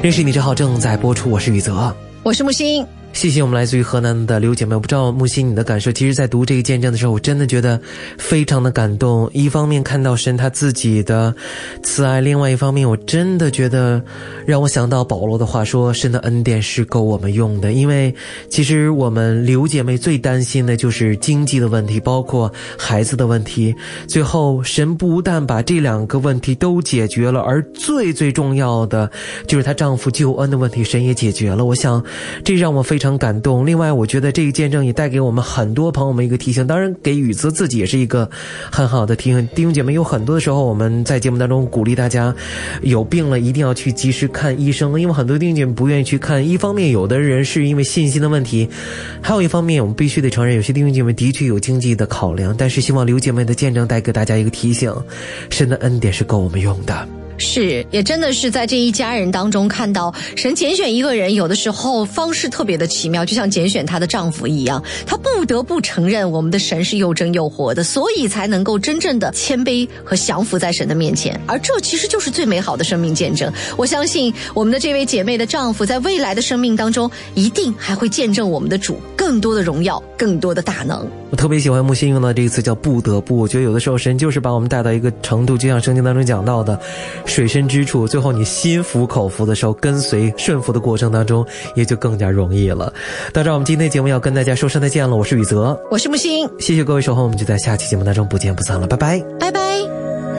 认识你之后正在播出，我是宇泽， 我是木星。 谢谢我们来自于河南的刘姐妹。我不知道木星你的感受，其实在读这个见证的时候，我真的觉得非常的感动。一方面看到神他自己的慈爱，另外一方面我真的觉得让我想到保罗的话说，神的恩典是够我们用的。因为其实我们刘姐妹最担心的就是经济的问题，包括孩子的问题，最后神不但把这两个问题都解决了，而最重要的就是她丈夫救恩的问题，神也解决了。我想这让我非常感动。另外我觉得这个见证也带给我们很多朋友们一个提醒，当然给宇泽自己也是一个很好的提醒。弟兄姐妹，有很多的时候我们在节目当中鼓励大家有病了一定要去及时看医生，因为很多弟兄姐妹不愿意去看，一方面有的人是因为信心的问题，还有一方面我们必须得承认有些弟兄姐妹的确有经济的考量，但是希望刘姐妹的见证带给大家一个提醒，神的恩典是够我们用的。 是，也真的是在这一家人当中看到神拣选一个人，有的时候方式特别的奇妙，就像拣选她的丈夫一样，她不得不承认我们的神是又真又活的，所以才能够真正的谦卑和降服在神的面前，而这其实就是最美好的生命见证。我相信我们的这位姐妹的丈夫在未来的生命当中一定还会见证我们的主更多的荣耀，更多的大能。 我特别喜欢木星用到这个词叫不得不，我觉得有的时候神就是把我们带到一个程度，就像圣经当中讲到的水深之处，最后你心服口服的时候，跟随顺服的过程当中也就更加容易了。到这我们今天节目要跟大家说声再见了，我是宇泽， 我是木星， 谢谢各位守候，我们就在下期节目当中不见不散了，拜拜。